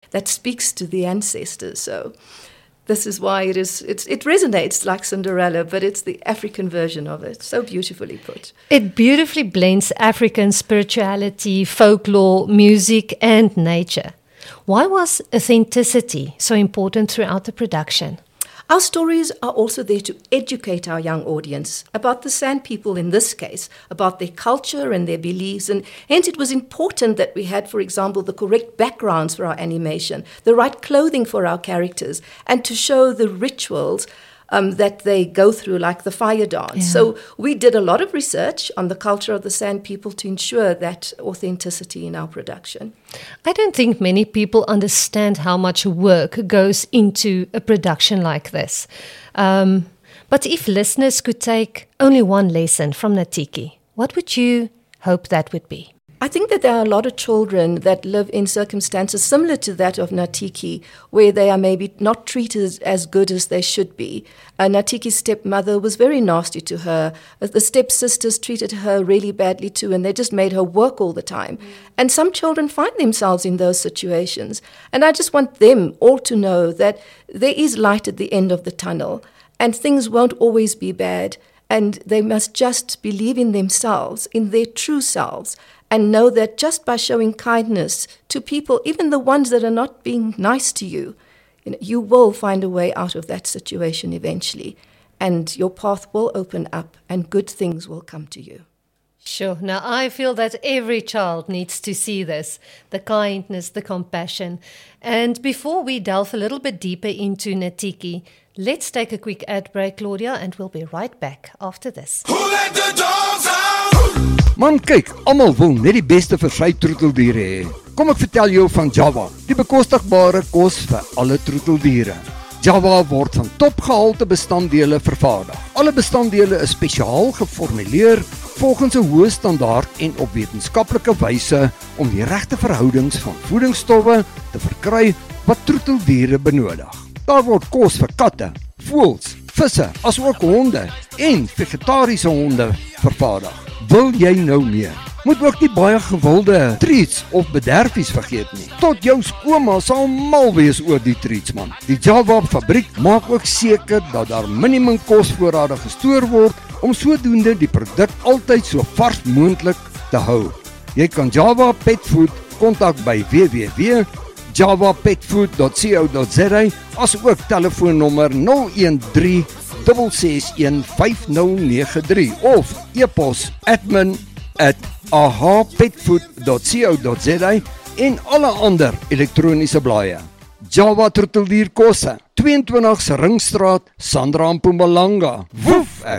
that speaks to the ancestors. So this is why it resonates like Cinderella, but it's the African version of it. So beautifully put. It beautifully blends African spirituality, folklore, music, and nature. Why was authenticity so important throughout the production? Our stories are also there to educate our young audience about the San people in this case, about their culture and their beliefs, and hence it was important that we had, for example, the correct backgrounds for our animation, the right clothing for our characters, and to show the rituals that they go through, like the fire dance. Yeah. So we did a lot of research on the culture of the San people to ensure that authenticity in our production. I don't think many people understand how much work goes into a production like this. But if listeners could take only one lesson from Natiki, what would you hope that would be? I think that there are a lot of children that live in circumstances similar to that of Natiki, where they are maybe not treated as good as they should be. Natiki's stepmother was very nasty to her. The stepsisters treated her really badly too, and they just made her work all the time. And some children find themselves in those situations. And I just want them all to know that there is light at the end of the tunnel, and things won't always be bad. And they must just believe in themselves, in their true selves, and know that just by showing kindness to people, even the ones that are not being nice to you, you will find a way out of that situation eventually, and your path will open up and good things will come to you. Sure. Now, I feel that every child needs to see this, the kindness, the compassion. And before we delve a little bit deeper into Natiki, let's take a quick ad break, Claudia, and we'll be right back after this. Who let the dogs out? Man, kyk, almal wil net die beste vir sy troeteldiere hê. Kom ek vertel jou van Java, die bekostigbare kos vir alle troeteldiere. Java word van topgehalte bestanddele vervaardig. Alle bestanddele is spesiaal geformuleer volgens 'n hoë standaard en op wetenskaplike wyse om die regte verhoudings van voedingsstowwe te verkry wat troeteldiere benodig. Daar word kos vir katte, voëls, visse, asook honde en vegetariese honde vervaardig. Wil jy nou meer? Moet ook nie baie gewilde treats of bederfies vergeet nie. Tot jou skoonma sal mal wees oor die treats, man. Die Java fabriek maak ook seker dat daar minimum kosvoorrade gestoor word om sodoende die produk altyd so vars moontlik te hou. Jy kan Java Pet Food kontak by www.javapetfood.co.za as ook telefoonnommer 013 661 5093 of e-pos admin@ahapetfood.co.za en alle ander elektroniese blaaie. Java Troeteldierkosse, 22 Ringstraat, Sandra en Mpumalanga. Woef ek!